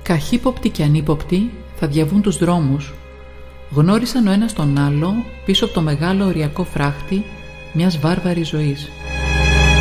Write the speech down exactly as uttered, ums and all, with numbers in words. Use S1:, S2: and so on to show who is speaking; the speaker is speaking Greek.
S1: Καχύποπτοι και ανύποπτοι θα διαβούν τους δρόμους. Γνώρισαν ο ένας τον άλλο πίσω από το μεγάλο οριακό φράχτη μιας βάρβαρης ζωής.